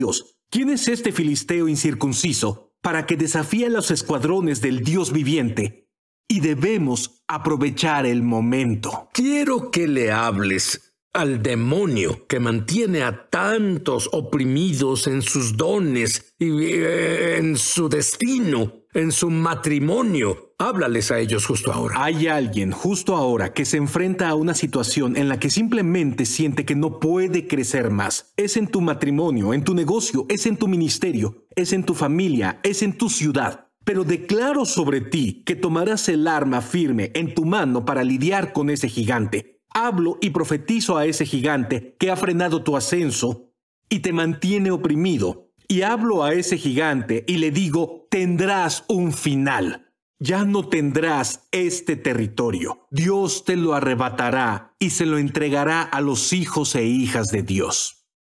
Dios: ¿quién es este filisteo incircunciso para que desafíe a los escuadrones del Dios viviente? Y debemos aprovechar el momento. Quiero que le hables al demonio que mantiene a tantos oprimidos en sus dones y en su destino, en su matrimonio. Háblales a ellos justo ahora. Hay alguien justo ahora que se enfrenta a una situación en la que simplemente siente que no puede crecer más. Es en tu matrimonio, en tu negocio, es en tu ministerio, es en tu familia, es en tu ciudad. Pero declaro sobre ti que tomarás el arma firme en tu mano para lidiar con ese gigante. Hablo y profetizo a ese gigante que ha frenado tu ascenso y te mantiene oprimido. Y hablo a ese gigante y le digo: tendrás un final. Ya no tendrás este territorio. Dios te lo arrebatará y se lo entregará a los hijos e hijas de Dios.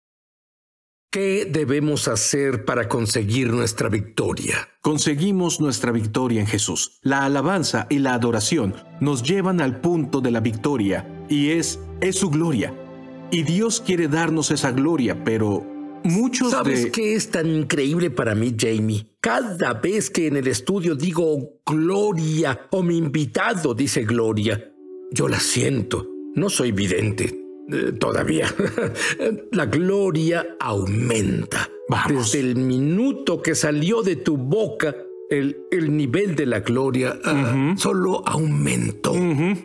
¿Qué debemos hacer para conseguir nuestra victoria? Conseguimos nuestra victoria en Jesús. La alabanza y la adoración nos llevan al punto de la victoria y es su gloria. Y Dios quiere darnos esa gloria, pero muchos ¿Sabes qué es tan increíble para mí, Jamie? Cada vez que en el estudio digo gloria o mi invitado dice gloria, yo la siento. No soy vidente. Todavía. La gloria aumenta. Vamos. Desde el minuto que salió de tu boca, el nivel de la gloria solo aumentó.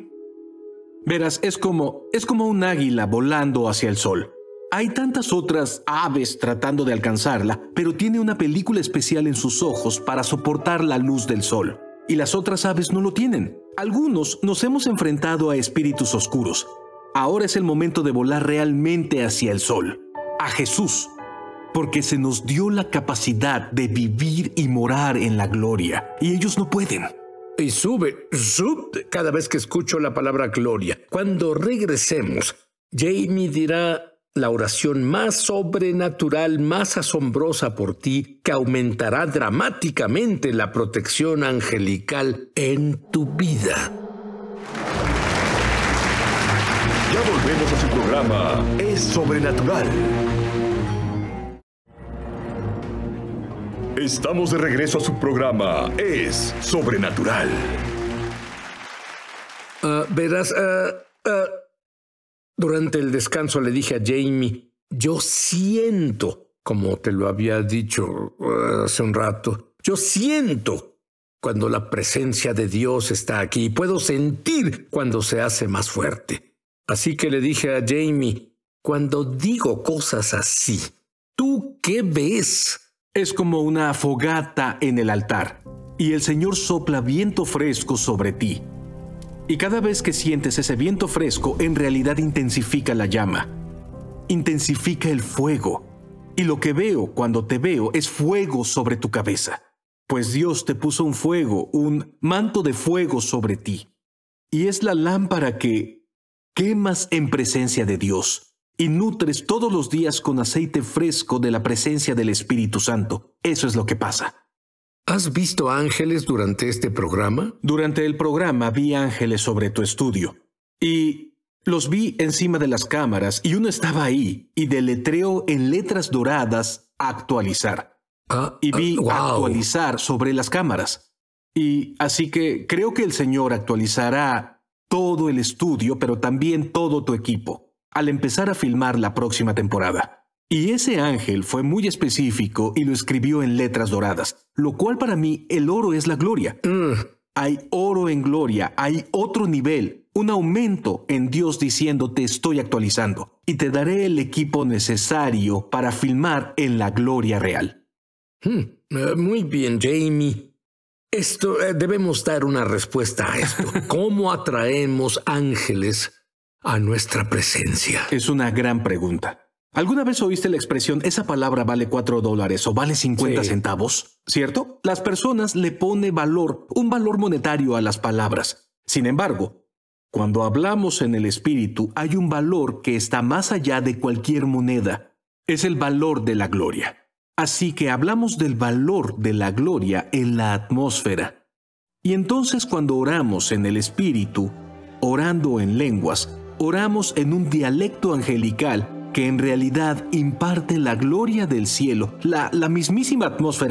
Verás, es como un águila volando hacia el sol. Hay tantas otras aves tratando de alcanzarla, pero tiene una película especial en sus ojos para soportar la luz del sol. Y las otras aves no lo tienen. Algunos nos hemos enfrentado a espíritus oscuros. Ahora es el momento de volar realmente hacia el sol, a Jesús, porque se nos dio la capacidad de vivir y morar en la gloria, y ellos no pueden. Y sube cada vez que escucho la palabra gloria. Cuando regresemos, Jamie dirá la oración más sobrenatural, más asombrosa por ti, que aumentará dramáticamente la protección angelical en tu vida. Ya volvemos a su programa Es Sobrenatural. Estamos de regreso a su programa Es Sobrenatural. Verás, durante el descanso le dije a Jamie, yo siento, como te lo había dicho hace un rato, yo siento cuando la presencia de Dios está aquí. Puedo sentir cuando se hace más fuerte. Así que le dije a Jamie, cuando digo cosas así, ¿tú qué ves? Es como una fogata en el altar, y el Señor sopla viento fresco sobre ti. Y cada vez que sientes ese viento fresco, en realidad intensifica la llama, intensifica el fuego. Y lo que veo cuando te veo es fuego sobre tu cabeza, pues Dios te puso un fuego, un manto de fuego sobre ti. Y es la lámpara que quemas en presencia de Dios y nutres todos los días con aceite fresco de la presencia del Espíritu Santo. Eso es lo que pasa. ¿Has visto ángeles durante este programa? Durante el programa vi ángeles sobre tu estudio y los vi encima de las cámaras y uno estaba ahí y deletreó en letras doradas actualizar. Y vi actualizar sobre las cámaras. Y así que creo que el Señor actualizará todo el estudio, pero también todo tu equipo, al empezar a filmar la próxima temporada. Y ese ángel fue muy específico y lo escribió en letras doradas, lo cual para mí el oro es la gloria. Hay oro en gloria, hay otro nivel, un aumento en Dios diciendo te estoy actualizando y te daré el equipo necesario para filmar en la gloria real. Muy bien, Jamie. Debemos dar una respuesta a esto. ¿Cómo atraemos ángeles a nuestra presencia? Es una gran pregunta. ¿Alguna vez oíste la expresión esa palabra vale $4 o vale 50 centavos? ¿Cierto? Las personas le ponen valor, un valor monetario a las palabras. Sin embargo, cuando hablamos en el espíritu hay un valor que está más allá de cualquier moneda. Es el valor de la gloria. Así que hablamos del valor de la gloria en la atmósfera. Y entonces cuando oramos en el Espíritu, orando en lenguas, oramos en un dialecto angelical que en realidad imparte la gloria del cielo, la mismísima atmósfera